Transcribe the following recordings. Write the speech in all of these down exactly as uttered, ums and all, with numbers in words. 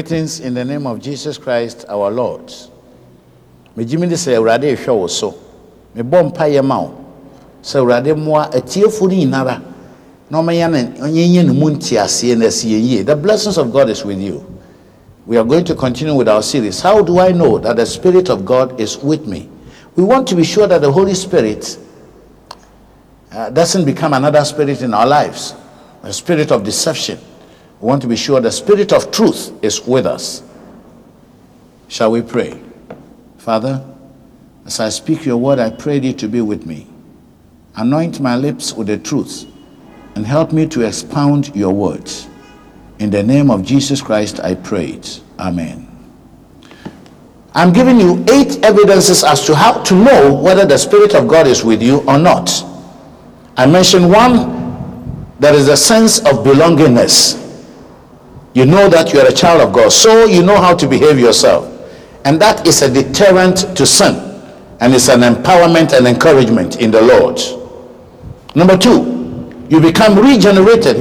Greetings in the name of Jesus Christ our Lord. Me jimi de say urade hwe wo so. Me bom paye ma wo. Say urade moa atiefo ni nara. No me yan onyenye ne munti ase na ase ye. The blessings of God is with you. We are going to continue with our series. How do I know that the Spirit of God is with me? We want to be sure that the Holy Spirit uh, doesn't become another spirit in our lives, a spirit of deception. We want to be sure the Spirit of truth is with us. Shall we pray? Father, as I speak your word, I pray thee to be with me. Anoint my lips with the truth and help me to expound your words. In the name of Jesus Christ, I pray it. Amen. I'm giving you eight evidences as to how to know whether the Spirit of God is with you or not. I mentioned one, there is a sense of belongingness. You know that you are a child of God, so you know how to behave yourself. And that is a deterrent to sin, and it's an empowerment and encouragement in the Lord. Number two, you become regenerated.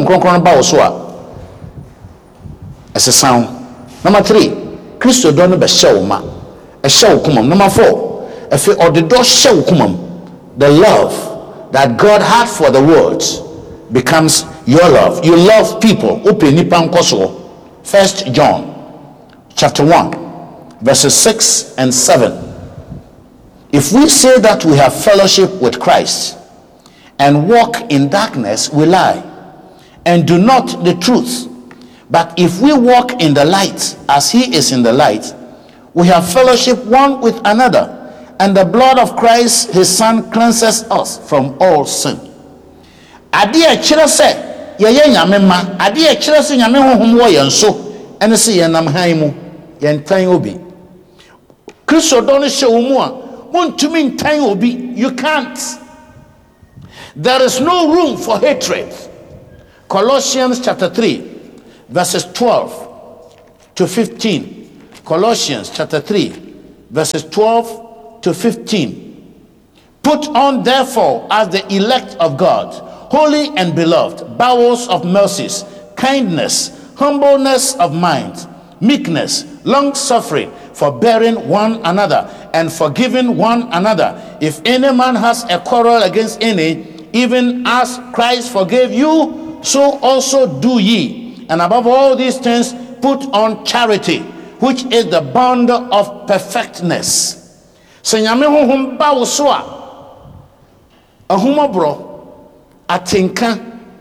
As a sound. Number three, Christo don't be show ma. A show kumam. Number four, if you or the door show kumam, the love that God had for the world becomes your love. You love people. First John chapter one, verses six and seven. If we say that we have fellowship with Christ and walk in darkness, we lie and do not the truth. But if we walk in the light as he is in the light, we have fellowship one with another, and the blood of Christ his son cleanses us from all sin. Ade a kire se ye ye nyame ma, ade a kire se nyame honhom wo ye nso, ene se ye nam han mu ye ntan obi. Kristo do no hye wo mu a, wontumi ntan obi. You can't. There is no room for hatred. Colossians chapter three, verses twelve to fifteen. Colossians chapter three, verses twelve to fifteen. Put on therefore as the elect of God, holy and beloved, bowels of mercies, kindness, humbleness of mind, meekness, long suffering, forbearing one another, and forgiving one another. If any man has a quarrel against any, even as Christ forgave you, so also do ye. And above all these things, put on charity, which is the bond of perfectness. Senyame honhom ba wo so a ahumabro atenka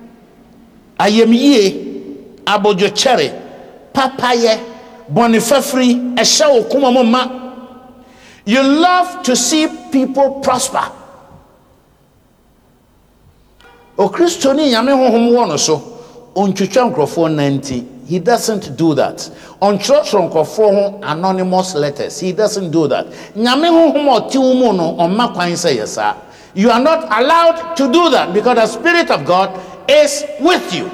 ayemyie abodwochere papaye bonifafri ehye wo kuma mama. You love to see people prosper. O Kristo ni nyame honhom wo no so on nkrofo ninety, he doesn't do that. On church nkrofo anonymous letters, he doesn't do that. Nyame honhom oti wo mu no on ma kwan say yesa. You are not allowed to do that because the Spirit of God is with you.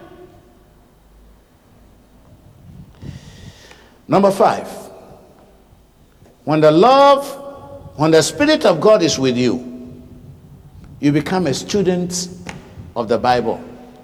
Number five, when the love, when the Spirit of God is with you, you become a student of the Bible.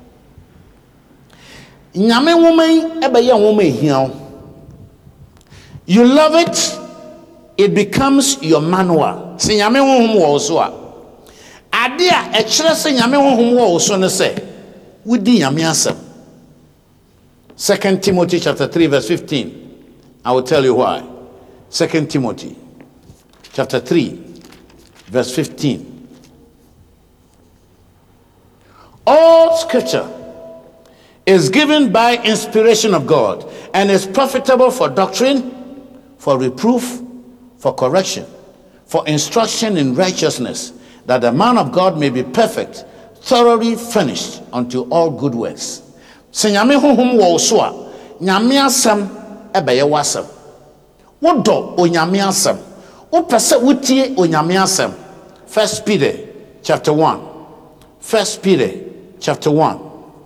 Nyame woman ebeye woman ehia. You love it, it becomes your manual. Se nyame honhom wo so a ade a e kire se nyame honhom wo so ne se wudi nyame asem. Second Timothy chapter three verse fifteen. I will tell you why. Second Timothy chapter three verse fifteen. All scripture is given by inspiration of God and is profitable for doctrine, for reproof, for correction, for instruction in righteousness, that the man of God may be perfect, thoroughly finished unto all good works. Se nyame honhom wo so a nyame asem ebeye wasem. Wo do onyame asem. Wo pese wutie onyame asem. First Peter chapter one. First Peter chapter one.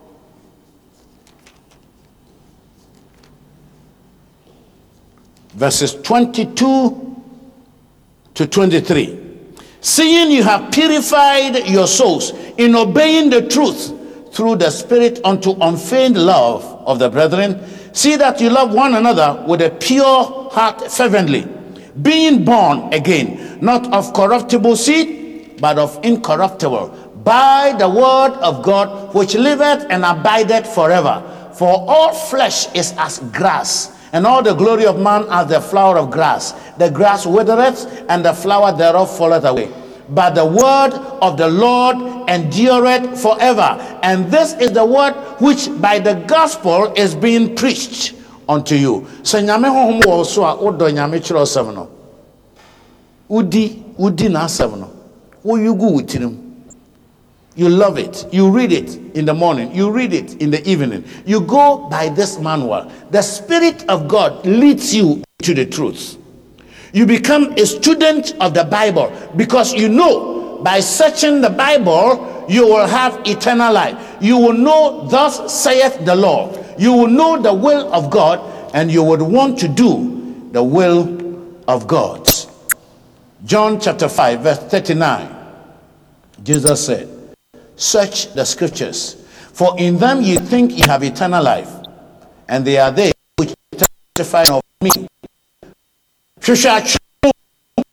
Verses twenty-two to twenty-three. Seeing you have purified your souls in obeying the truth through the Spirit unto unfeigned love of the brethren, see that you love one another with a pure heart fervently, being born again, not of corruptible seed, but of incorruptible, by the word of God, which liveth and abideth forever. For all flesh is as grass, and all the glory of man as the flower of grass. The grass withereth, and the flower thereof falleth away. But the word of the Lord endureth forever. And this is the word which by the gospel is being preached unto you. So nyame honhom wo so a odo nyame kire osem no. Udi udi na asem no. Wo yugu wutirim. You love it. You read it in the morning. You read it in the evening. You go by this manual. The Spirit of God leads you to the truth. You become a student of the Bible because you know by searching the Bible, you will have eternal life. You will know, thus saith the Lord. You will know the will of God, and you would want to do the will of God. John chapter five, verse thirty-nine. Jesus said, search the scriptures, for in them ye think ye have eternal life, and they are they which testify of me. Shusha